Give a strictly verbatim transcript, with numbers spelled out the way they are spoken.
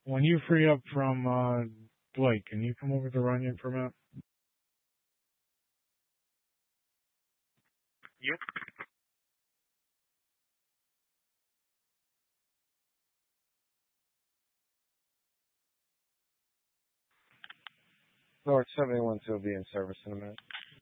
When you free up from uh, Blake, can you come over to Runyon for a minute? Yep. North seventy-one two will be in service in a minute.